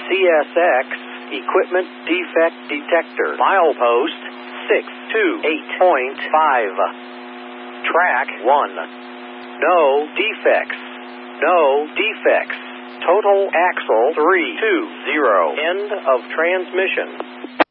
CSX Equipment Defect Detector. Milepost 628.5. Track 1. No defects. No defects. Total axle 320. End of transmission.